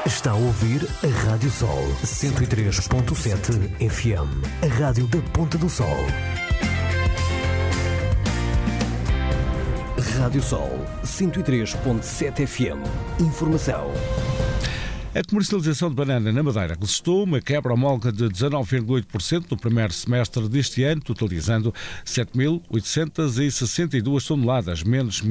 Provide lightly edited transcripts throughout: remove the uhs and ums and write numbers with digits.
Está a ouvir a Rádio Sol 103.7 FM, a rádio da Ponta do Sol. Rádio Sol 103.7 FM. Informação. A comercialização de banana na Madeira resistiu uma quebra homóloga de 19,8% no primeiro semestre deste ano, totalizando 7.862 toneladas, menos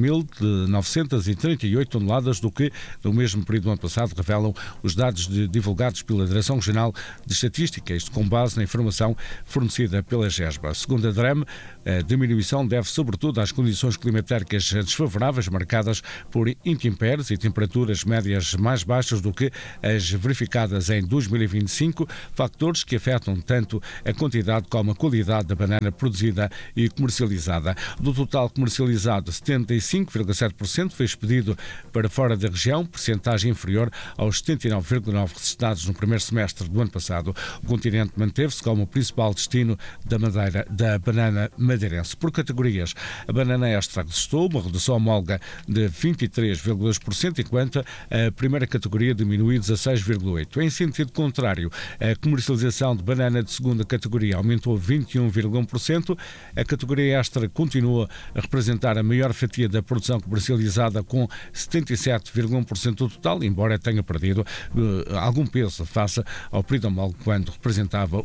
1.938 toneladas do que no mesmo período do ano passado, revelam os dados divulgados pela Direção Regional de Estatística, isto com base na informação fornecida pela GESBA. Segundo a DREM, a diminuição deve sobretudo às condições climatéricas desfavoráveis, marcadas por intempéries e temperaturas médias mais baixas do que as verificadas em 2025, factores que afetam tanto a quantidade como a qualidade da banana produzida e comercializada. Do total comercializado, 75,7% foi expedido para fora da região, percentagem inferior aos 79,9% registrados no primeiro semestre do ano passado. O continente manteve-se como o principal destino da banana madeirense. Por categorias, a banana extra resistiu uma redução homóloga de 23,2%, enquanto a primeira categoria diminuiu 16,8%. Em sentido contrário, a comercialização de banana de segunda categoria aumentou 21,1%. A categoria extra continua a representar a maior fatia da produção comercializada, com 77,1% do total, embora tenha perdido algum peso face ao período homólogo, quando representava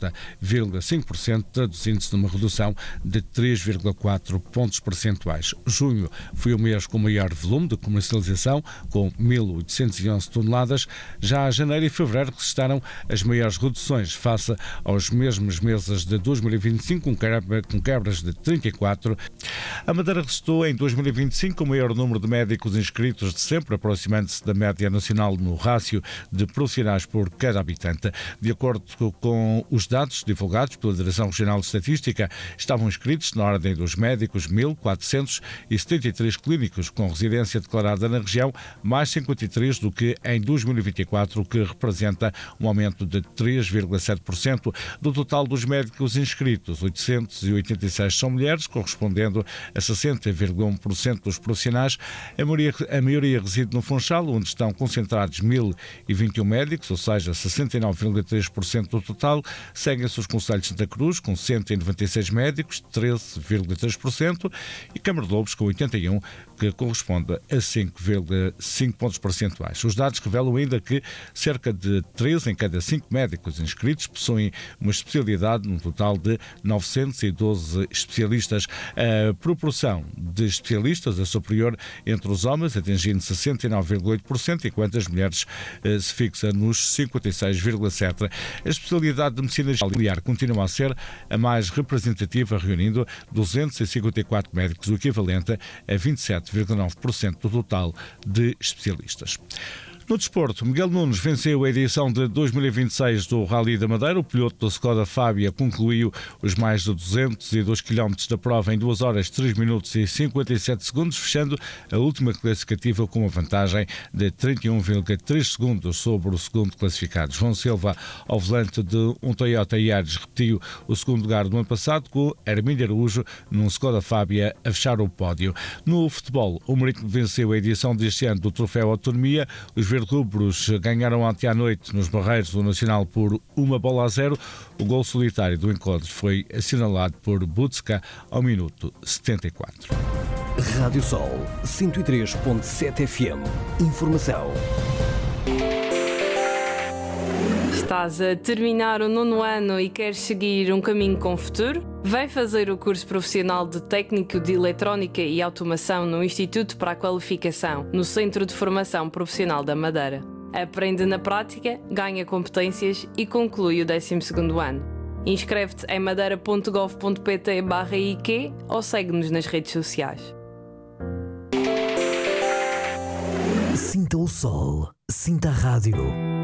80,5%, traduzindo-se numa redução de 3,4 pontos percentuais. Junho foi o mês com maior volume de comercialização, com 1.811 toneladas. Já janeiro e fevereiro registraram as maiores reduções face aos mesmos meses de 2025, com quebras de 34%. A Madeira resistiu em 2025 o maior número de médicos inscritos de sempre, aproximando-se da média nacional no rácio de profissionais por cada habitante. De acordo com os dados divulgados pela Direção Regional de Estatística, estavam inscritos na ordem dos médicos 1.473 clínicos com residência declarada na região, mais 53 do que em 2024, o que representa um aumento de 3,7%. Do total dos médicos inscritos, 886 são mulheres, correspondendo a 60,1% dos profissionais. A maioria reside no Funchal, onde estão concentrados 1.021 médicos, ou seja, 69,3% do total. Seguem-se os concelhos de Santa Cruz, com 196 médicos, 13,3%, e Câmara de Lobos, com 81, que corresponde a 5,5 pontos percentuais. Os dados revelam ainda que cerca de 3 em cada 5 médicos inscritos possuem uma especialidade, num total de 912 especialistas. A proporção de especialistas é superior entre os homens, atingindo 69,8%, enquanto as mulheres se fixa nos 56,7%. A especialidade de medicina familiar continua a ser a mais representativa, reunindo 254 médicos, o equivalente a 27,9% do total de especialistas. No desporto, Miguel Nunes venceu a edição de 2026 do Rally da Madeira. O piloto da Skoda Fábia concluiu os mais de 202 km da prova em 2 horas, 3 minutos e 57 segundos, fechando a última classificativa com uma vantagem de 31,3 segundos sobre o segundo classificado. João Silva, ao volante de um Toyota Yaris, repetiu o segundo lugar do ano passado, com Hermínio Araújo num Skoda Fábia a fechar o pódio. No futebol, o Marítimo venceu a edição deste ano do Troféu Autonomia. Os rubros ganharam ontem à noite nos Barreiros do Nacional por 1-0. O gol solitário do encontro foi assinalado por Butska ao minuto 74. Rádio Sol 103.7 FM. Informação. Estás a terminar o 9º ano e queres seguir um caminho com futuro? Vem fazer o curso profissional de Técnico de Eletrónica e Automação no Instituto para a Qualificação, no Centro de Formação Profissional da Madeira. Aprende na prática, ganha competências e conclui o 12º ano. Inscreve-te em madeira.gov.pt/IQ ou segue-nos nas redes sociais. Sinta o sol, sinta a rádio.